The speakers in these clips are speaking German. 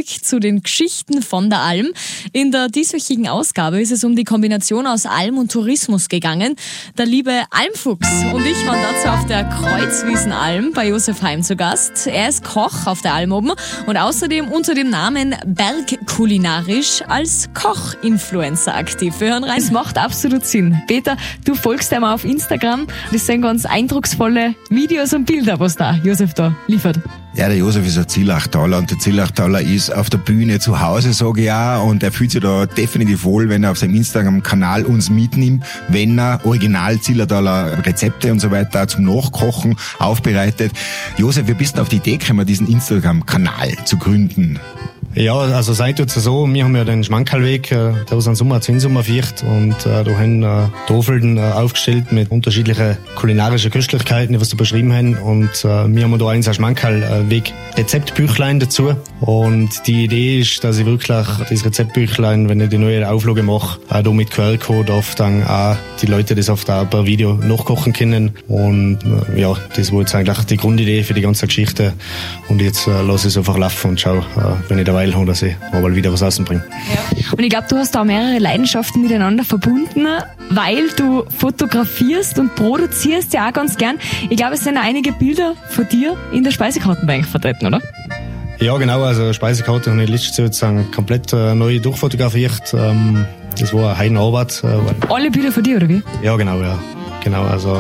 zurück zu den Geschichten von der Alm. In der dieswöchigen Ausgabe ist es um die Kombination aus Alm und Tourismus gegangen. Der liebe Almfuchs und ich waren dazu auf der Kreuzwiesenalm bei Josef Heim zu Gast. Er ist Koch auf der Alm oben und außerdem unter dem Namen Bergkulinarisch als Koch-Influencer aktiv. Wir hören rein. Es macht absolut Sinn. Peter, du folgst ihm auf Instagram. Das sind ganz eindrucksvolle Videos und Bilder, was da Josef da liefert. Ja, der Josef ist ein Zillachtaler und der Zillachtaler ist auf der Bühne zu Hause, sage ich auch, und er fühlt sich da definitiv wohl, wenn er auf seinem Instagram-Kanal uns mitnimmt, wenn er original Zillertaler Rezepte und so weiter zum Nachkochen aufbereitet. Josef, wie bist du auf die Idee gekommen, diesen Instagram-Kanal zu gründen? Ja, also seit tut's so, wir haben ja den Schmankerlweg, der aus dem Sommer zum Sommer fährt, und da haben Tafeln aufgestellt mit unterschiedlichen kulinarischen Köstlichkeiten, was du beschrieben haben, und wir haben da eins Schmankerlweg Rezeptbüchlein dazu, und die Idee ist, dass ich wirklich das Rezeptbüchlein, wenn ich die neue Auflage mache, da mit QR-Code auf dann auch die Leute das auf der per Video nachkochen können, und ja, das war jetzt eigentlich die Grundidee für die ganze Geschichte, und jetzt lasse ich es einfach laufen und schau, wenn ich dabei habe, dass ich mal wieder was rausbringe. Ja. Und ich glaube, du hast da mehrere Leidenschaften miteinander verbunden, weil du fotografierst und produzierst ja auch ganz gern. Ich glaube, es sind auch einige Bilder von dir in der Speisekartenbank vertreten, oder? Ja, genau, also Speisekarte habe ich letztes Jahr sozusagen komplett neu durchfotografiert. Das war eine Heidenarbeit. Alle Bilder von dir, oder wie? Ja, genau, ja. Genau, also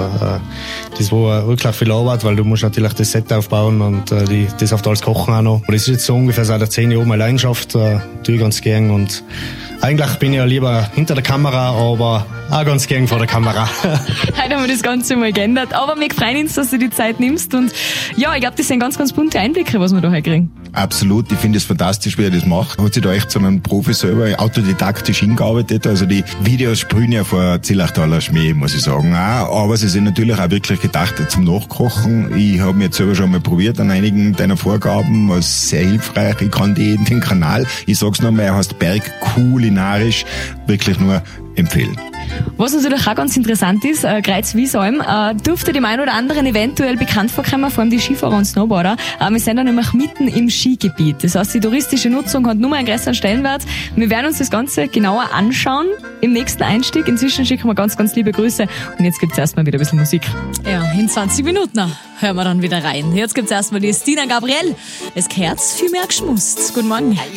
das war wirklich viel Arbeit, weil du musst natürlich das Set aufbauen und das auf alles kochen auch noch. Und das ist jetzt so ungefähr seit 10 Jahren meine Leidenschaft, tue ich ganz gern, und eigentlich bin ich ja lieber hinter der Kamera, aber auch ganz gern vor der Kamera. Heute haben wir das Ganze mal geändert, aber wir freuen uns, dass du die Zeit nimmst, und ja, ich glaube, das sind ganz, ganz bunte Einblicke, was wir da heute kriegen. Absolut, ich finde es fantastisch, wie er das macht. Hat sich da echt zu einem Profi selber autodidaktisch hingearbeitet. Also die Videos sprühen ja vor Zillachtaler Schmäh, muss ich sagen. Aber sie sind natürlich auch wirklich gedacht zum Nachkochen. Ich habe mir jetzt selber schon mal probiert an einigen deiner Vorgaben, was sehr hilfreich. Ich kann den Kanal, ich sag's nochmal, er heißt Bergkulinarisch, wirklich nur empfehlen. Was natürlich auch ganz interessant ist, Kreuzwiesalm dürfte dem einen oder anderen eventuell bekannt vorkommen, vor allem die Skifahrer und Snowboarder. Wir sind da nämlich mitten im Skigebiet. Das heißt, die touristische Nutzung hat nur mal einen größeren Stellenwert. Wir werden uns das Ganze genauer anschauen im nächsten Einstieg. Inzwischen schicken wir ganz, ganz liebe Grüße, und jetzt gibt's erstmal wieder ein bisschen Musik. Ja, in 20 Minuten hören wir dann wieder rein. Jetzt gibt's erstmal die Stina Gabriel. Es gehört viel mehr geschmust. Guten Morgen.